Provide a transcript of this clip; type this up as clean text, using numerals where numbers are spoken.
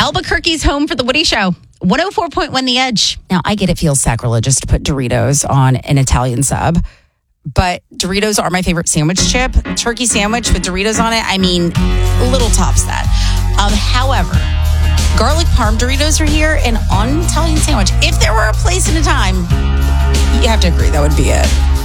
Albuquerque's home for the Woody Show. 104.1 The Edge. Now, I get it feels sacrilegious to put Doritos on an Italian sub, but Doritos are my favorite sandwich chip. Turkey sandwich with Doritos on it, I mean, little tops that. However, garlic parm Doritos are here, and on an Italian sandwich, if there were a place and a time, you have to agree that would be it.